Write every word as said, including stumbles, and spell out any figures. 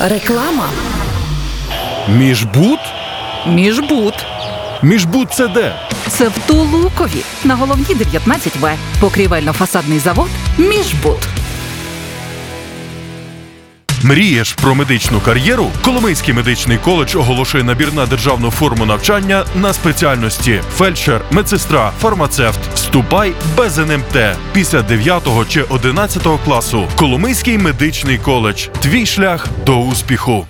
Реклама. Міжбуд? Міжбуд. Міжбуд це де? Це в Тулукові. На Головній дев'ятнадцять В. Покрівельно-фасадний завод «Міжбуд». Мрієш про медичну кар'єру? Коломийський медичний коледж оголошує набір на державну форму навчання на спеціальності фельдшер, медсестра, фармацевт. Вступай без ен ем те після дев'ятого чи одинадцятого класу. Коломийський медичний коледж. Твій шлях до успіху.